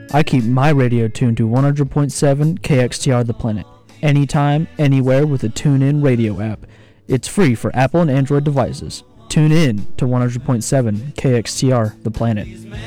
I keep my radio tuned to 100.7 KXTR The Planet, anytime, anywhere with a TuneIn radio app. It's free for Apple and Android devices. Tune in to 100.7 KXTR The Planet.